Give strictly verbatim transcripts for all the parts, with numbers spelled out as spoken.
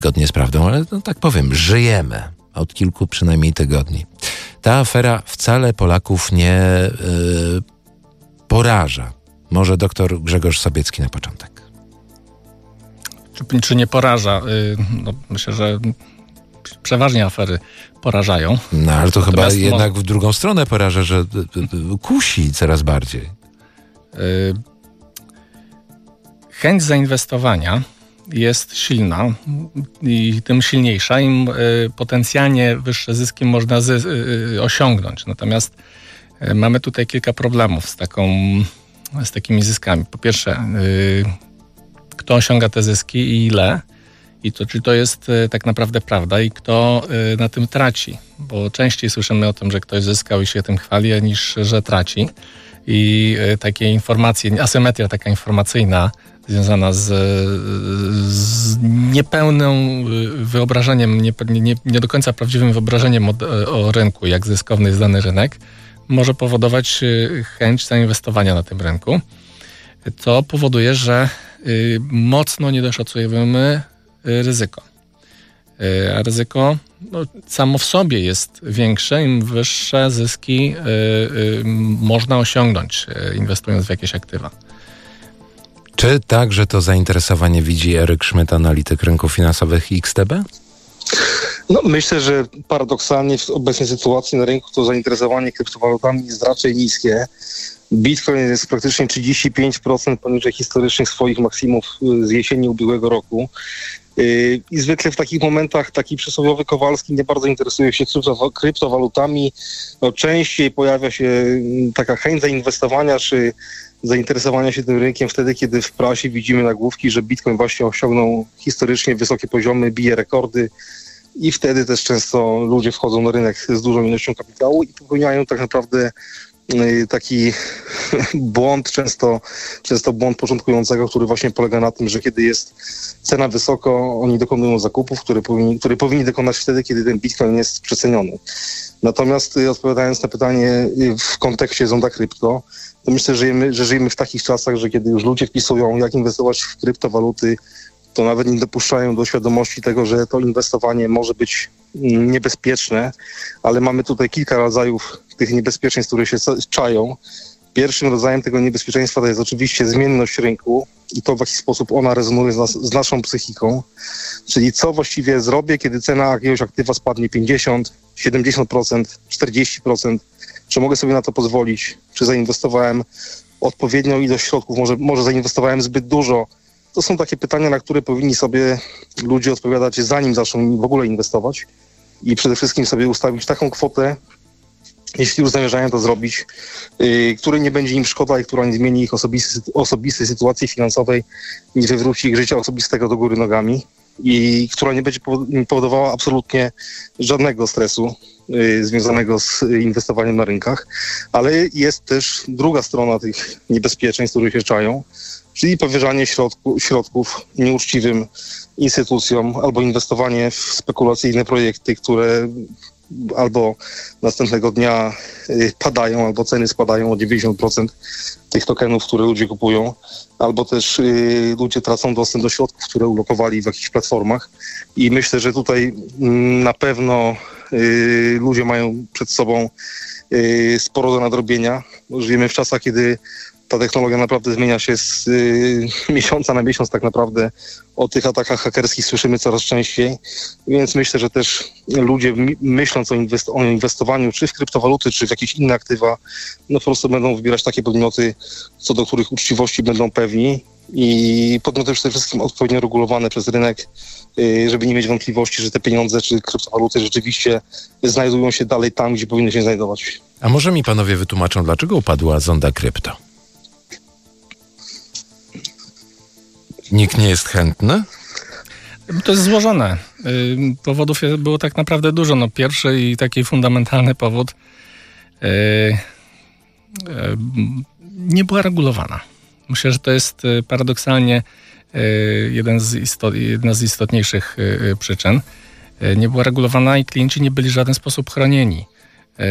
zgodnie z prawdą, ale no, tak powiem, żyjemy od kilku przynajmniej tygodni. Ta afera wcale Polaków nie yy, poraża. Może doktor Grzegorz Sobiecki na początek. Czy, czy nie poraża? Yy, no, myślę, że przeważnie afery porażają. No ale to Natomiast chyba jednak w drugą stronę poraża, że kusi coraz bardziej. Yy, chęć zainwestowania jest silna i tym silniejsza, im y, potencjalnie wyższe zyski można zy- y, osiągnąć. Natomiast y, mamy tutaj kilka problemów z, taką, z takimi zyskami. Po pierwsze, y, kto osiąga te zyski i ile? I to, czy to jest y, tak naprawdę prawda i kto y, na tym traci? Bo częściej słyszymy o tym, że ktoś zyskał i się tym chwali, niż że traci. I y, takie informacje, asymetria taka informacyjna związana z, z niepełnym wyobrażeniem, nie, nie, nie do końca prawdziwym wyobrażeniem o, o rynku, jak zyskowny jest dany rynek, może powodować chęć zainwestowania na tym rynku, co powoduje, że mocno niedoszacujemy ryzyko. A ryzyko no, samo w sobie jest większe, im wyższe zyski można osiągnąć, inwestując w jakieś aktywa. Czy także to zainteresowanie widzi Eryk Szmyt, analityk rynków finansowych i X T B? No, myślę, że paradoksalnie w obecnej sytuacji na rynku to zainteresowanie kryptowalutami jest raczej niskie. Bitcoin jest praktycznie trzydzieści pięć procent poniżej historycznych swoich maksimów z jesieni ubiegłego roku. I zwykle w takich momentach taki przysłowiowy Kowalski nie bardzo interesuje się kryptowalutami. No, częściej pojawia się taka chęć zainwestowania czy zainteresowania się tym rynkiem wtedy, kiedy w prasie widzimy nagłówki, że Bitcoin właśnie osiągnął historycznie wysokie poziomy, bije rekordy i wtedy też często ludzie wchodzą na rynek z dużą ilością kapitału i popełniają tak naprawdę taki błąd, często, często błąd początkującego, który właśnie polega na tym, że kiedy jest cena wysoko, oni dokonują zakupów, które powinni, które powinni dokonać wtedy, kiedy ten Bitcoin jest przeceniony. Natomiast odpowiadając na pytanie w kontekście zonda krypto, to myślę, że żyjemy, że żyjemy w takich czasach, że kiedy już ludzie wpisują, jak inwestować w kryptowaluty, to nawet nie dopuszczają do świadomości tego, że to inwestowanie może być niebezpieczne, ale mamy tutaj kilka rodzajów tych niebezpieczeństw, które się czają. Pierwszym rodzajem tego niebezpieczeństwa to jest oczywiście zmienność rynku i to, w jaki sposób ona rezonuje z, nas, z naszą psychiką, czyli co właściwie zrobię, kiedy cena jakiegoś aktywa spadnie pięćdziesiąt, siedemdziesiąt procent, czterdzieści procent, czy mogę sobie na to pozwolić, czy zainwestowałem odpowiednią ilość środków, może, może zainwestowałem zbyt dużo. To są takie pytania, na które powinni sobie ludzie odpowiadać, zanim zaczną w ogóle inwestować i przede wszystkim sobie ustawić taką kwotę, jeśli już zamierzają to zrobić, yy, której nie będzie im szkoda i która nie zmieni ich osobistej, osobistej sytuacji finansowej, nie wywróci ich życia osobistego do góry nogami i która nie będzie powodowała absolutnie żadnego stresu yy, związanego z inwestowaniem na rynkach. Ale jest też druga strona tych niebezpieczeństw, które się czają, czyli powierzanie środku, środków nieuczciwym instytucjom albo inwestowanie w spekulacyjne projekty, które albo następnego dnia padają, albo ceny spadają o dziewięćdziesiąt procent tych tokenów, które ludzie kupują, albo też y, ludzie tracą dostęp do środków, które ulokowali w jakichś platformach. I myślę, że tutaj y, na pewno y, ludzie mają przed sobą y, sporo do nadrobienia. Żyjemy w czasach, kiedy ta technologia naprawdę zmienia się z y, miesiąca na miesiąc tak naprawdę. O tych atakach hakerskich słyszymy coraz częściej, więc myślę, że też ludzie mi, myśląc o, inwest- o inwestowaniu czy w kryptowaluty, czy w jakieś inne aktywa, no po prostu będą wybierać takie podmioty, co do których uczciwości będą pewni i podmioty przede wszystkim odpowiednio regulowane przez rynek, y, żeby nie mieć wątpliwości, że te pieniądze czy kryptowaluty rzeczywiście znajdują się dalej tam, gdzie powinny się znajdować. A może mi panowie wytłumaczą, dlaczego upadła zonda krypto? Nikt nie jest chętny? To jest złożone. Powodów było tak naprawdę dużo. No, pierwszy i taki fundamentalny powód yy, yy, nie była regulowana. Myślę, że to jest paradoksalnie yy, jeden z istot, jedna z istotniejszych yy, przyczyn. Yy, nie była regulowana i klienci nie byli w żaden sposób chronieni. Yy,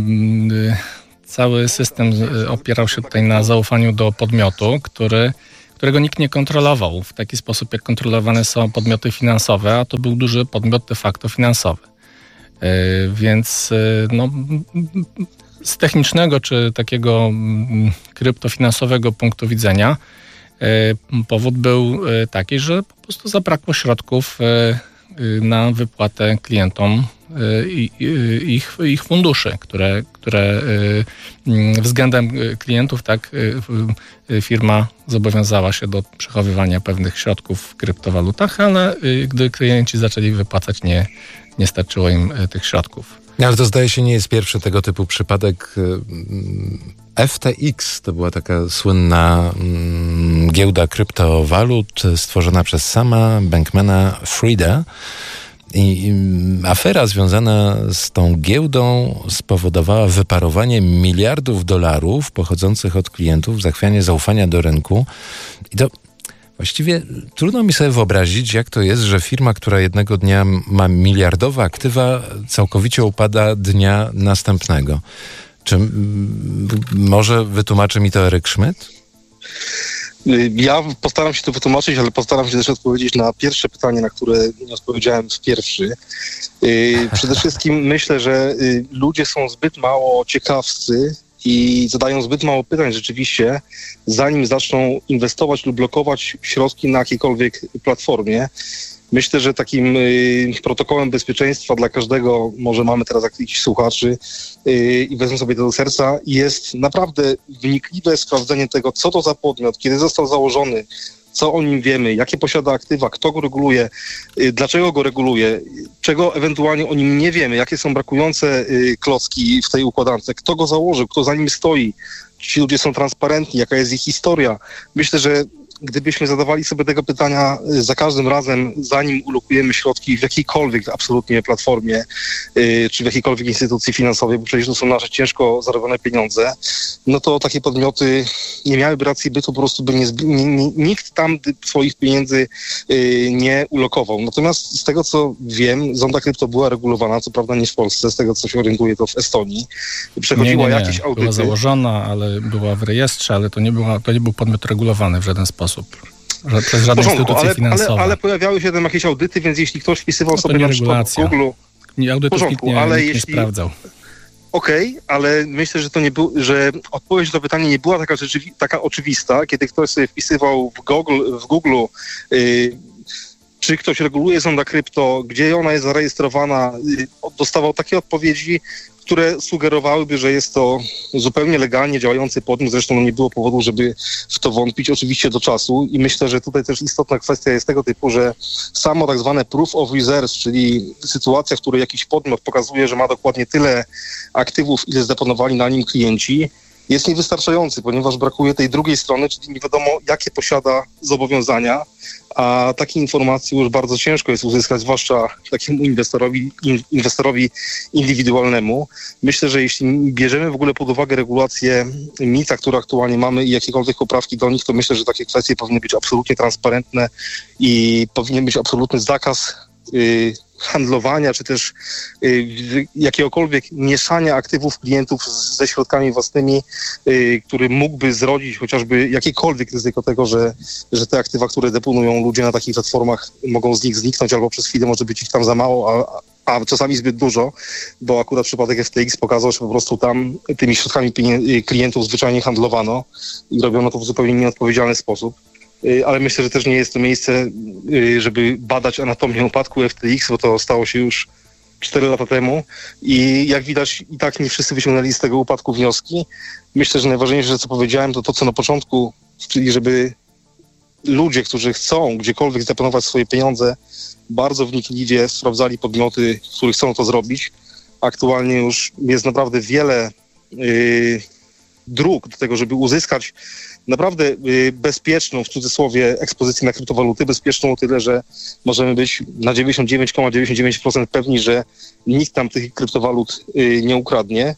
yy, cały system opierał się tutaj na zaufaniu do podmiotu, który którego nikt nie kontrolował w taki sposób, jak kontrolowane są podmioty finansowe, a to był duży podmiot de facto finansowy. Więc no, z technicznego czy takiego kryptofinansowego punktu widzenia powód był taki, że po prostu zabrakło środków na wypłatę klientom ich, ich funduszy, które, które względem klientów tak firma zobowiązała się do przechowywania pewnych środków w kryptowalutach, ale gdy klienci zaczęli wypłacać, nie, nie starczyło im tych środków. Ale to zdaje się nie jest pierwszy tego typu przypadek. F T X to była taka słynna mm, giełda kryptowalut stworzona przez sama Bankmana Frieda. I, I afera związana z tą giełdą spowodowała wyparowanie miliardów dolarów pochodzących od klientów, zachwianie zaufania do rynku. I to właściwie trudno mi sobie wyobrazić, jak to jest, że firma, która jednego dnia ma miliardowe aktywa, całkowicie upada dnia następnego. Czy m, może wytłumaczy mi to Eryk Szmyt? Ja postaram się to wytłumaczyć, ale postaram się też odpowiedzieć na pierwsze pytanie, na które nie odpowiedziałem w pierwszy. Przede wszystkim myślę, że ludzie są zbyt mało ciekawscy i zadają zbyt mało pytań rzeczywiście, zanim zaczną inwestować lub blokować środki na jakiejkolwiek platformie. Myślę, że takim y, protokołem bezpieczeństwa dla każdego, może mamy teraz jakichś słuchaczy y, i wezmę sobie to do serca, jest naprawdę wnikliwe sprawdzenie tego, co to za podmiot, kiedy został założony, co o nim wiemy, jakie posiada aktywa, kto go reguluje, y, dlaczego go reguluje, czego ewentualnie o nim nie wiemy, jakie są brakujące y, klocki w tej układance, kto go założył, kto za nim stoi, czy ci ludzie są transparentni, jaka jest ich historia. Myślę, że gdybyśmy zadawali sobie tego pytania za każdym razem, zanim ulokujemy środki w jakiejkolwiek absolutnie platformie, yy, czy w jakiejkolwiek instytucji finansowej, bo przecież to są nasze ciężko zarobione pieniądze, no to takie podmioty nie miałyby racji bytu, po prostu by nie, nie, nie, nikt tam swoich pieniędzy yy, nie ulokował. Natomiast z tego, co wiem, zonda krypto była regulowana, co prawda nie w Polsce, z tego, co się orientuję, to w Estonii. Przechodziła nie, nie, nie. jakieś audyty. Była założona, ale była w rejestrze, ale to nie, była, to nie był podmiot regulowany w żaden sposób. Że przez żadne instytucje ale, finansowe. Ale, ale pojawiały się tam jakieś audyty, więc jeśli ktoś wpisywał no sobie na przykład w Google... Nie, audytów nikt nie, ale nikt jeśli... nie sprawdzał. Okej, okay, ale myślę, że to nie był, że odpowiedź na to pytanie nie była taka, rzeczywi- taka oczywista, kiedy ktoś sobie wpisywał w Google, w Google yy, czy ktoś reguluje zonda krypto, gdzie ona jest zarejestrowana, yy, dostawał takie odpowiedzi, które sugerowałyby, że jest to zupełnie legalnie działający podmiot. Zresztą nie było powodu, żeby w to wątpić, oczywiście do czasu. I myślę, że tutaj też istotna kwestia jest tego typu, że samo tak zwane proof of reserves, czyli sytuacja, w której jakiś podmiot pokazuje, że ma dokładnie tyle aktywów, ile zdeponowali na nim klienci, jest niewystarczający, ponieważ brakuje tej drugiej strony, czyli nie wiadomo, jakie posiada zobowiązania, a takiej informacji już bardzo ciężko jest uzyskać, zwłaszcza takiemu inwestorowi, inwestorowi indywidualnemu. Myślę, że jeśli bierzemy w ogóle pod uwagę regulacje MiFID, które aktualnie mamy i jakiekolwiek poprawki do nich, to myślę, że takie kwestie powinny być absolutnie transparentne i powinien być absolutny zakaz yy, handlowania, czy też y, jakiegokolwiek mieszania aktywów klientów z, ze środkami własnymi, y, który mógłby zrodzić chociażby jakiekolwiek ryzyko tego, że, że te aktywa, które deponują ludzie na takich platformach, mogą z nich zniknąć, albo przez chwilę może być ich tam za mało, a, a czasami zbyt dużo, bo akurat przypadek F T X pokazał, że po prostu tam tymi środkami pienię- klientów zwyczajnie handlowano i robiono to w zupełnie nieodpowiedzialny sposób. Ale myślę, że też nie jest to miejsce, żeby badać anatomię upadku F T X, bo to stało się już cztery lata temu i jak widać i tak nie wszyscy wyciągnęli z tego upadku wnioski. Myślę, że najważniejsze, co powiedziałem, to to, co na początku, czyli żeby ludzie, którzy chcą gdziekolwiek zdeponować swoje pieniądze, bardzo wnikliwie sprawdzali podmioty, których chcą to zrobić. Aktualnie już jest naprawdę wiele yy, dróg do tego, żeby uzyskać naprawdę y, bezpieczną, w cudzysłowie, ekspozycję na kryptowaluty, bezpieczną o tyle, że możemy być na dziewięćdziesiąt dziewięć przecinek dziewięćdziesiąt dziewięć procent pewni, że nikt tam tych kryptowalut y, nie ukradnie.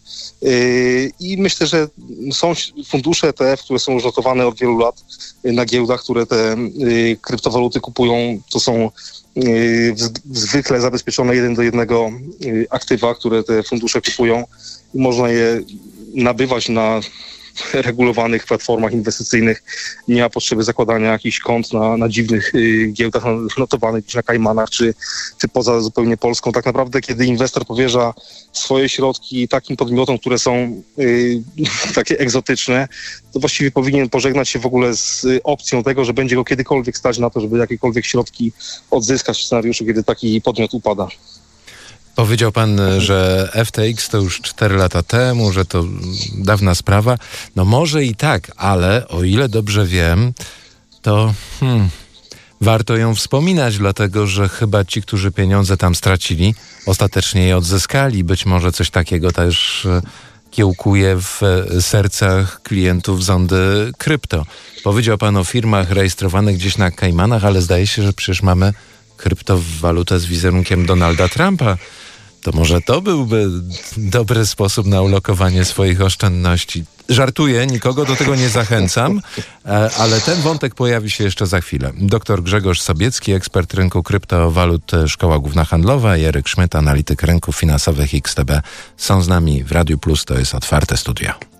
Y, I myślę, że są fundusze E T F, które są już notowane od wielu lat y, na giełdach, które te y, kryptowaluty kupują. To są y, zwykle zabezpieczone jeden do jednego y, aktywa, które te fundusze kupują. I można je nabywać na regulowanych platformach inwestycyjnych. Nie ma potrzeby zakładania jakichś kont na, na dziwnych y, giełdach notowanych gdzieś na Kajmanach, czy, czy poza zupełnie Polską. Tak naprawdę, kiedy inwestor powierza swoje środki takim podmiotom, które są y, takie egzotyczne, to właściwie powinien pożegnać się w ogóle z opcją tego, że będzie go kiedykolwiek stać na to, żeby jakiekolwiek środki odzyskać w scenariuszu, kiedy taki podmiot upada. Powiedział pan, że F T X to już cztery lata temu, że to dawna sprawa. No może i tak, ale o ile dobrze wiem, to hmm, warto ją wspominać, dlatego że chyba ci, którzy pieniądze tam stracili, ostatecznie je odzyskali. Być może coś takiego też kiełkuje w sercach klientów zondy krypto. Powiedział pan o firmach rejestrowanych gdzieś na Kajmanach, ale zdaje się, że przecież mamy kryptowalutę z wizerunkiem Donalda Trumpa. To może to byłby dobry sposób na ulokowanie swoich oszczędności. Żartuję, nikogo do tego nie zachęcam, ale ten wątek pojawi się jeszcze za chwilę. Doktor Grzegorz Sobiecki, ekspert rynku kryptowalut, Szkoła Główna Handlowa, i Eryk Szmyt, analityk rynków finansowych X T B, są z nami w Radiu Plus. To jest Otwarte Studio.